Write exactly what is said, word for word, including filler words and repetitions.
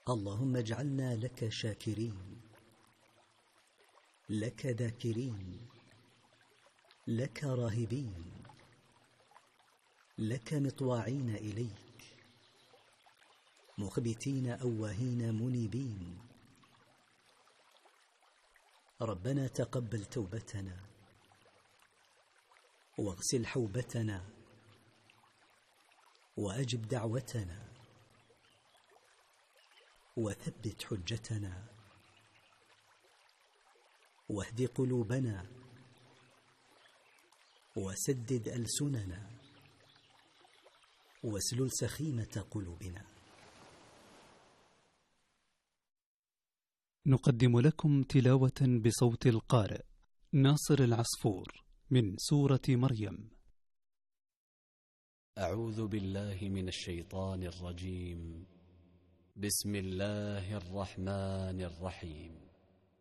اللهم اجعلنا لك شاكرين، لك ذاكرين، لك راهبين، لك مطواعين إليك، مخبتين أواهين منيبين. ربنا تقبل توبتنا، واغسل حوبتنا، وأجب دعوتنا، وثبت حجتنا، واهد قلوبنا، وسدد ألسننا، واسلل سخيمة قلوبنا. نقدم لكم تلاوة بصوت القارئ ناصر العصفور من سورة مريم. أعوذ بالله من الشيطان الرجيم. بسم الله الرحمن الرحيم.